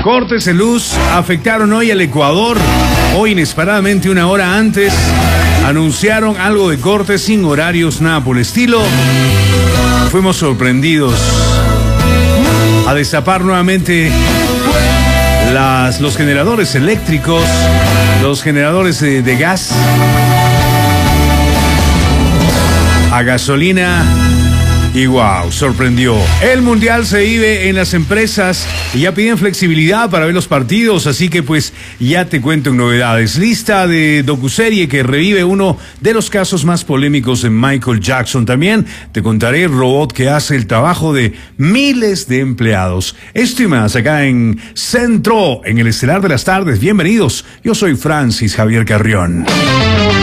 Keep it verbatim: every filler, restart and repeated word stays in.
Cortes de luz afectaron hoy al Ecuador. Hoy, inesperadamente, una hora antes, anunciaron algo de cortes sin horarios, nada por el estilo. Fuimos sorprendidos a destapar nuevamente las, los generadores eléctricos, los generadores de, de gas, a gasolina. Y wow, sorprendió. El mundial se vive en las empresas y ya piden flexibilidad para ver los partidos, así que pues ya te cuento en novedades. Lista de docuserie que revive uno de los casos más polémicos de Michael Jackson. También te contaré el robot que hace el trabajo de miles de empleados. Esto y más acá en Centro, en el Estelar de las Tardes. Bienvenidos, yo soy Francis Javier Carrión.